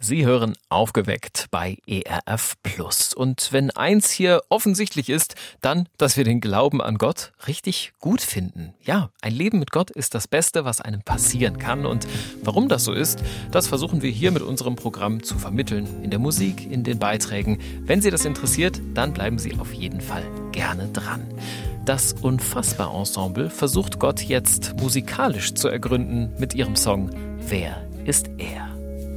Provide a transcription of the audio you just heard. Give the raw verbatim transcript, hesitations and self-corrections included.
Sie hören Aufgeweckt bei E R F Plus. Und wenn eins hier offensichtlich ist, dann, dass wir den Glauben an Gott richtig gut finden. Ja, ein Leben mit Gott ist das Beste, was einem passieren kann. Und warum das so ist, das versuchen wir hier mit unserem Programm zu vermitteln. In der Musik, in den Beiträgen. Wenn Sie das interessiert, dann bleiben Sie auf jeden Fall gerne dran. Das Unfassbar-Ensemble versucht Gott jetzt musikalisch zu ergründen mit ihrem Song Wer ist er?